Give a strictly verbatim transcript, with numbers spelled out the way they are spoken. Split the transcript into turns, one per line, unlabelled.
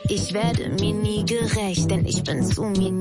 Ich werde mir nie gerecht, denn ich bin zu mir